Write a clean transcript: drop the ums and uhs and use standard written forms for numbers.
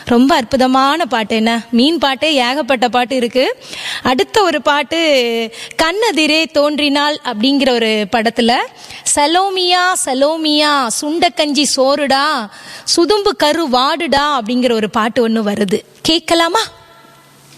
ரொம்ப அற்புதமான பாட்டு. என்ன மீன் பாட்டு, ஏகப்பட்ட பாட்டு இருக்கு. அடுத்த ஒரு பாட்டு கண்ணெதிரே தோன்றினாள் அப்படிங்கிற ஒரு படத்துல சலோமியா சலோமியா சுண்டக்கஞ்சி சோறுடா சுதும்பு கரு வாடுடா அப்படிங்கிற ஒரு பாட்டு ஒன்று வருது. கேட்கலாமா?